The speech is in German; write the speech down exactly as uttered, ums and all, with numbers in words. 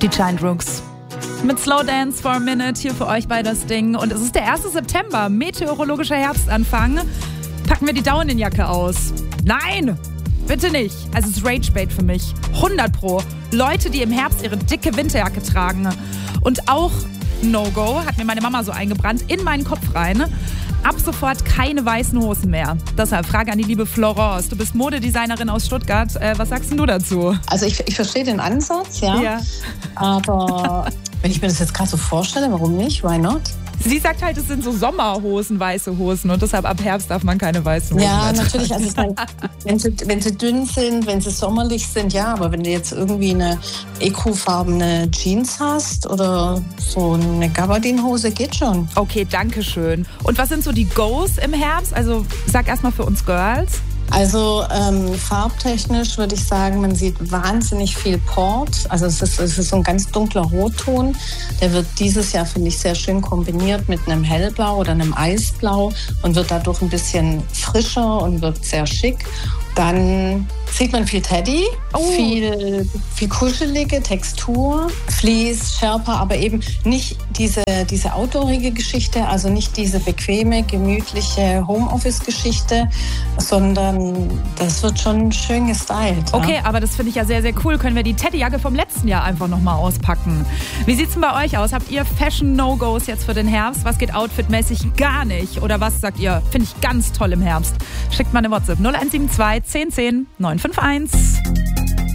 Die Giant Rooks. Mit Slow Dance for a Minute hier für euch bei das Ding. Und es ist der erste September, meteorologischer Herbstanfang. Packen wir die Daunenjacke aus? Nein, bitte nicht. Also es ist Ragebait für mich. hundert Pro. Leute, die im Herbst ihre dicke Winterjacke tragen. Und auch No-Go, hat mir meine Mama so eingebrannt, in meinen Kopf rein. Ab sofort keine weißen Hosen mehr. Deshalb Frage an die liebe Florence. Du bist Modedesignerin aus Stuttgart. Äh, was sagst denn du dazu? Also ich, ich verstehe den Ansatz, ja. Ja. Aber wenn ich mir das jetzt gerade so vorstelle, warum nicht? Why not? Sie sagt halt, es sind so Sommerhosen, weiße Hosen und deshalb ab Herbst darf man keine weißen Hosen Ja, mehr tragen. natürlich. Also ich meine, wenn sie, wenn sie dünn sind, wenn sie sommerlich sind, ja. Aber wenn du jetzt irgendwie eine eco-farbene Jeans hast oder so eine Gabardine-Hose, geht schon. Okay, danke schön. Und was sind so die Goes im Herbst? Also sag erstmal für uns Girls. Also ähm, farbtechnisch würde ich sagen, man sieht wahnsinnig viel Port. Also es ist, es ist so ein ganz dunkler Rotton. Der wird dieses Jahr, finde ich, sehr schön kombiniert mit einem Hellblau oder einem Eisblau und wird dadurch ein bisschen frischer und wird sehr schick. Dann sieht man viel Teddy, oh. viel, viel kuschelige Textur, Fleece, Sherpa, aber eben nicht diese, diese outdoorige Geschichte, also nicht diese bequeme, gemütliche Homeoffice-Geschichte, sondern das wird schon schön gestylt. Okay, ja. Aber das finde ich ja sehr, sehr cool. Können wir die Teddyjacke vom letzten Jahr einfach nochmal auspacken? Wie sieht's denn bei euch aus? Habt ihr Fashion-No-Gos jetzt für den Herbst? Was geht outfitmäßig gar nicht? Oder was sagt ihr? Finde ich ganz toll im Herbst. Schickt mal eine WhatsApp null eins sieben zwei zehn zehn neun fünf eins.